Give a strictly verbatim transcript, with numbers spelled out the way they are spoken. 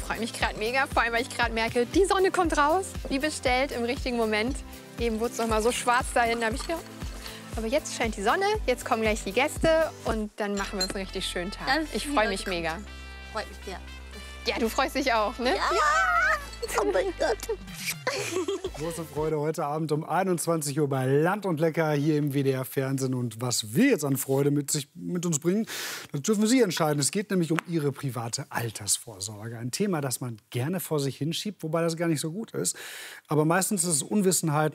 freue mich gerade mega, vor allem, weil ich gerade merke, die Sonne kommt raus, wie bestellt, im richtigen Moment. Eben wurde es noch mal so schwarz dahin, da habe ich gedacht, aber jetzt scheint die Sonne, jetzt kommen gleich die Gäste und dann machen wir uns einen richtig schönen Tag. Ganz Ich viele freue mich Leute mega. Freut mich sehr. Ja, du freust dich auch, ne? Ja! Oh mein Gott. Große Freude heute Abend um einundzwanzig Uhr bei Land und Lecker hier im W D R-Fernsehen. Und was wir jetzt an Freude mit, sich, mit uns bringen, das dürfen Sie entscheiden. Es geht nämlich um Ihre private Altersvorsorge. Ein Thema, das man gerne vor sich hinschiebt, wobei das gar nicht so gut ist. Aber meistens ist es Unwissenheit